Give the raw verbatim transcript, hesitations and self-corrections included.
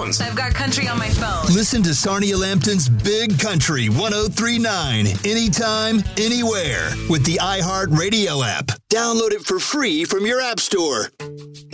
headphones. I've got country on my phone. Listen to Sarnia Lambton's Big Country one oh three point nine anytime, anywhere with the iHeartRadio app. Download it for free from your app store.